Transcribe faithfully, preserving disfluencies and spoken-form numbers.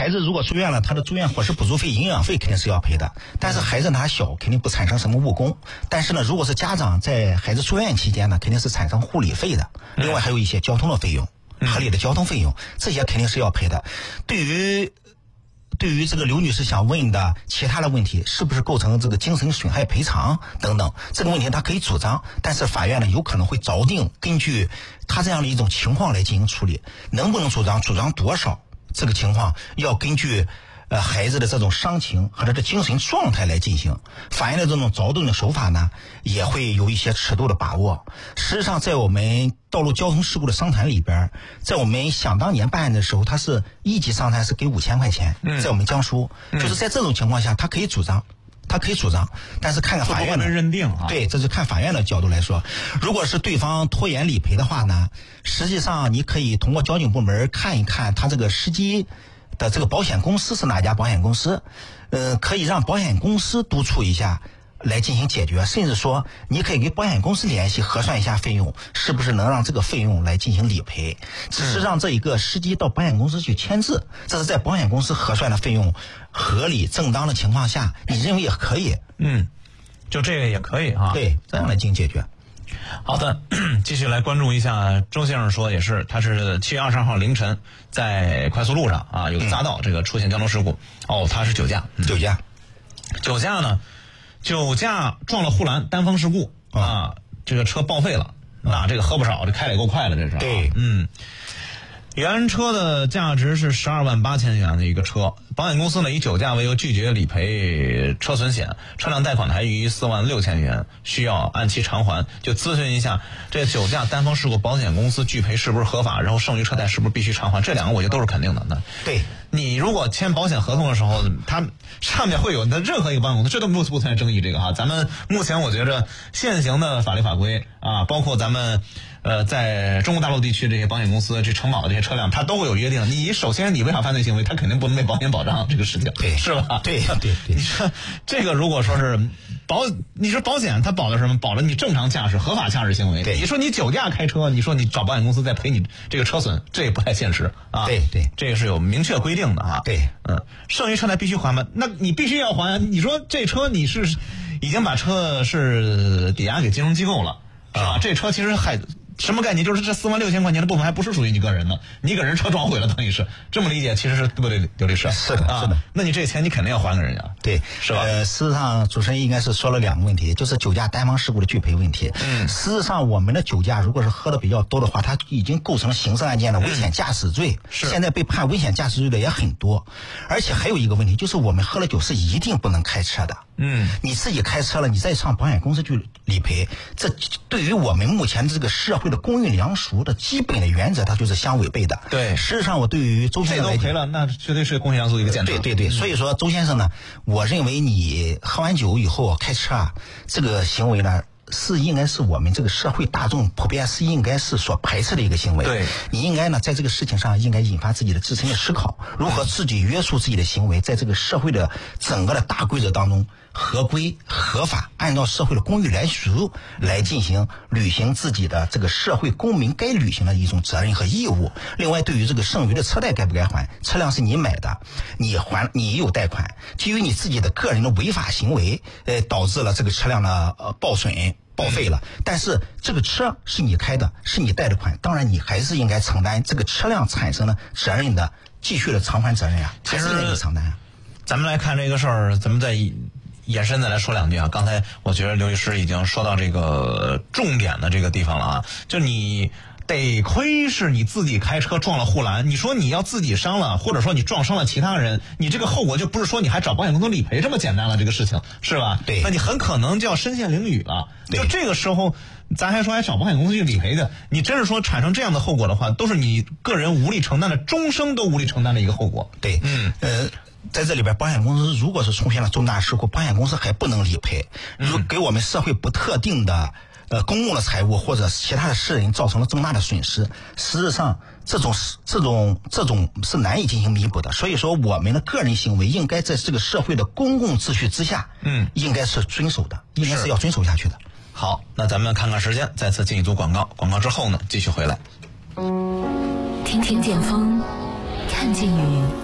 孩子如果住院了，他的住院伙食补助费、营养费肯定是要赔的。但是孩子还小，肯定不产生什么误工。但是呢，如果是家长在孩子住院期间呢，肯定是产生护理费的。另外还有一些交通的费用，合理的交通费用，这些肯定是要赔的。对于对于这个刘女士想问的其他的问题，是不是构成这个精神损害赔偿等等，这个问题她可以主张，但是法院呢有可能会凿定根据她这样的一种情况来进行处理，能不能主张，主张多少，这个情况要根据呃孩子的这种伤情和他的精神状态来进行。法院的这种凿定的手法呢，也会有一些尺度的把握。实际上，在我们道路交通事故的商谈里边，在我们想当年办案的时候，他是一级商谈是给五千块钱，在我们江苏，就是在这种情况下，他可以主张。他可以主张，但是看看法院的认定啊。 对，这是看法院的角度来说。如果是对方拖延理赔的话呢，实际上你可以通过交警部门看一看他这个司机的这个保险公司是哪家保险公司，呃，可以让保险公司督促一下来进行解决，甚至说你可以给保险公司联系，核算一下费用，是不是能让这个费用来进行理赔。只是让这一个司机到保险公司去签字，这是在保险公司核算的费用合理正当的情况下，你认为也可以。 嗯，就这个也可以啊。 对，这样来进行解决。 好的，继续来关注一下周先生说，也是他是七月二十二号凌晨在快速路上啊有个匝道，这个出现交通事故。哦，他是酒驾， 嗯、酒驾， 酒驾呢？酒驾撞了护栏，单方事故啊，这个车报废了啊，这个喝不少，这开的也够快了，这是。 对， 嗯，原车的价值是十二万八千元的一个车，保险公司呢以酒驾为由拒绝理赔车损险，车辆贷款还余四万六千元，需要按期偿还。就咨询一下，这酒驾单方事故保险公司拒赔是不是合法？然后剩余车贷是不是必须偿还？这两个我觉得都是肯定的。那对。 你如果签保险合同的时候，它上面会有那任何一个保险公司，这都不不存在争议。这个哈，咱们目前我觉着现行的法律法规啊，包括咱们呃在中国大陆地区这些保险公司这承保的这些车辆，它都会有约定。你首先你违法犯罪行为，它肯定不能被保险保障这个事情， 对， 是吧？ 对对对。 你说这个如果说是保，你说保险它保的什么？保了你正常驾驶、合法驾驶行为。 对， 你说你酒驾开车，你说你找保险公司再赔你这个车损，这也不太现实啊。 对对， 这个是有明确规定的啊。 对， 嗯，剩余车贷必须还吗？那你必须要还。你说这车你是已经把车是抵押给金融机构了，是吧？啊、这车其实还什么概念？就是这四万六千块钱的部分还不是属于你个人的，你给人车撞毁了，等于是这么理解，其实是对不对，刘律师？ 是的， 啊、 是的。 那你这钱你肯定要还给人家， 对， 是吧？ 呃，事实上，主持人应该是说了两个问题，就是酒驾单方事故的拒赔问题。 嗯， 事实上，我们的酒驾如果是喝的比较多的话，它已经构成了刑事案件的危险驾驶罪。 嗯、是。 现在被判危险驾驶罪的也很多，而且还有一个问题，就是我们喝了酒是一定不能开车的。 嗯， 你自己开车了，你再上保险公司去理赔，这对于我们目前这个社会的公允良俗的基本的原则，它就是相违背的。 对， 事实上，我对于周先生来讲， 这都赔了，那绝对是公允良俗一个检查。 对对对，嗯、所以说周先生呢，我认为你喝完酒以后开车啊，这个行为呢，是应该是我们这个社会大众普遍是应该是所排斥的一个行为。 对， 你应该呢在这个事情上应该引发自己的自身的思考，如何自己约束自己的行为，在这个社会的整个的大规则当中合规合法，按照社会的公允来俗来进行履行自己的这个社会公民该履行的一种责任和义务。另外，对于这个剩余的车贷该不该还，车辆是你买的，你还你有贷款，基于你自己的个人的违法行为，呃，导致了这个车辆的呃报损。报废了，但是这个车是你开的，是你贷的款，当然你还是应该承担这个车辆产生的责任的继续的偿还责任呀，还是应该承担啊。 咱们来看这个事儿，咱们再延伸再来说两句啊。刚才我觉得刘律师已经说到这个重点的这个地方了啊，就你得亏是你自己开车撞了护栏，你说你要自己伤了，或者说你撞伤了其他人，你这个后果就不是说你还找保险公司理赔这么简单了，这个事情是吧？ 对， 那你很可能就要身陷囹圄了。就这个时候，咱还说还找保险公司去理赔的，你真是说产生这样的后果的话，都是你个人无力承担的，终生都无力承担的一个后果。 对，嗯，呃。在这里边，保险公司如果是出现了重大事故，保险公司还不能理赔，如给我们社会不特定的呃公共的财物或者其他的私人造成了重大的损失，实质上这种这种这种是难以进行弥补的。所以说，我们的个人行为应该在这个社会的公共秩序之下，嗯，应该是遵守的，应该是要遵守下去的。 好，那咱们看看时间，再次进一组广告，广告之后呢，继续回来。 听听剑锋，看见雨。